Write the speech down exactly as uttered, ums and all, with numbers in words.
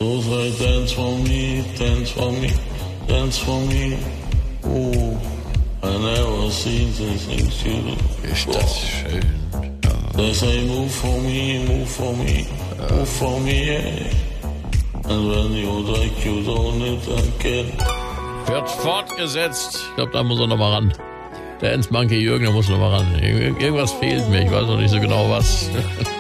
You say dance for me, dance for me, dance for me. Ooh, I never seen the things you do. Ist das schön. Ja. They say move for me, move for me, move for me, yeah. And when you like, you don't it again. Wird fortgesetzt. Ich glaube, da muss er noch mal ran. Der Ends Monkey Jürgen, der muss noch mal ran. Ir- Irgendwas fehlt mir, ich weiß noch nicht so genau was.